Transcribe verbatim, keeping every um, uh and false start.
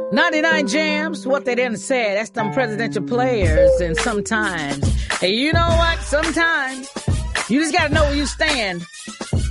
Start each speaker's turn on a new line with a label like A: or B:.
A: ninety-nine Jams, what they done said. That's them presidential players. And sometimes, hey, you know what? Sometimes you just got to know where you stand.